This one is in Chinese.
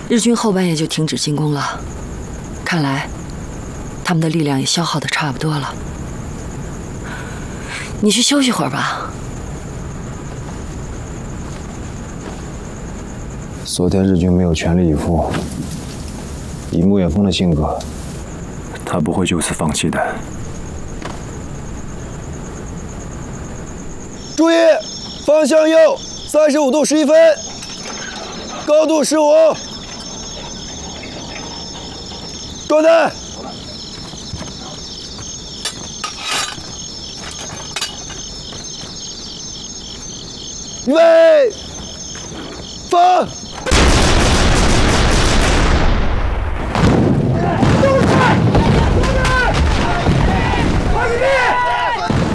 日军后半夜就停止进攻了，看来他们的力量也消耗的差不多了。你去休息会儿吧。 昨天日军没有全力以赴，以穆远峰的性格，他不会就此放弃的。 注意，方向右35度11分，高度15，状态。预备，放。